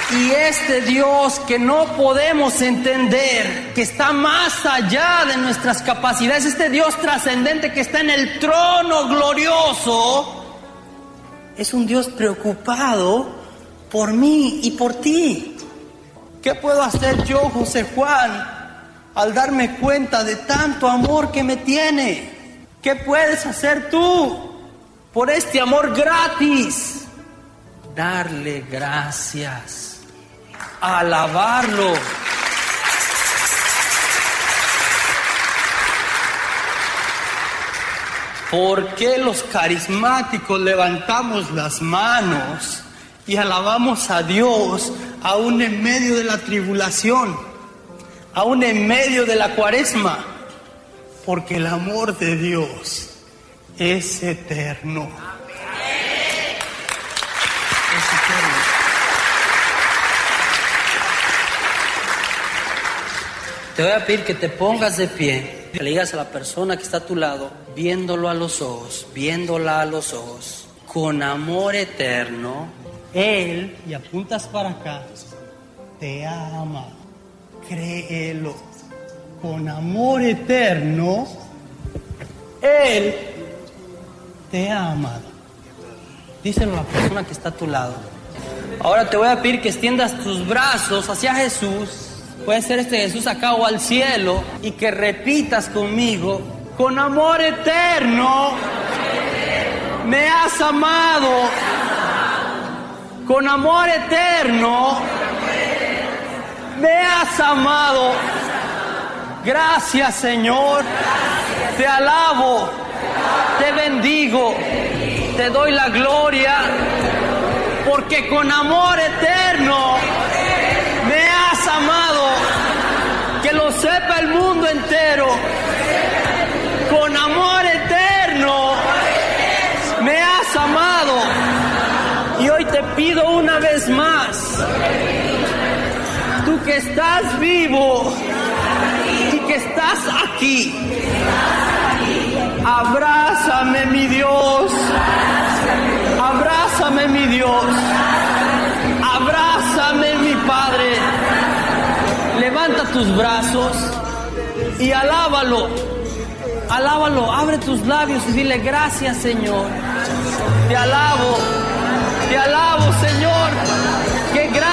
Y este Dios que no podemos entender, que está más allá de nuestras capacidades, este Dios trascendente que está en el trono glorioso, es un Dios preocupado por mí y por ti. ¿Qué puedo hacer yo, José Juan, al darme cuenta de tanto amor que me tiene? ¿Qué puedes hacer tú por este amor gratis? Darle gracias, alabarlo. ¿Por qué los carismáticos levantamos las manos y alabamos a Dios aún en medio de la tribulación, aún en medio de la cuaresma? Porque el amor de Dios es eterno. Es eterno. Te voy a pedir que te pongas de pie, que le digas a la persona que está a tu lado, viéndolo a los ojos, viéndola a los ojos, con amor eterno, Él, y apuntas para acá, te ama, créelo, con amor eterno, Él te ha amado. Díselo a la persona que está a tu lado. Ahora te voy a pedir que extiendas tus brazos hacia Jesús. Puede ser este Jesús acá o al cielo, y que repitas conmigo: con amor eterno me has amado, con amor eterno me has amado. Gracias, Señor, te alabo, te bendigo, te doy la gloria, porque con amor eterno me has amado. Que lo sepa el mundo entero. Con amor eterno me has amado. Y hoy te pido una vez más, tú que estás vivo y que estás aquí, abrázame, mi Dios, abrázame, mi Dios, abrázame, mi Padre. Levanta tus brazos y alábalo, alábalo, abre tus labios y dile: gracias, Señor, te alabo, Señor.